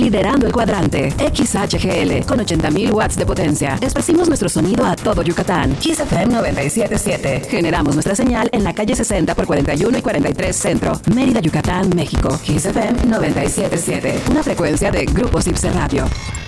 liderando el cuadrante. XHGL, con 80.000 watts de potencia. Esparcimos nuestro sonido a todo Yucatán. Kiss FM 97.7. Generamos nuestra señal en la calle 60 por 41 y 43 Centro, Mérida, Yucatán, México. Kiss FM 97.7. Una frecuencia de Grupo Cipse Radio.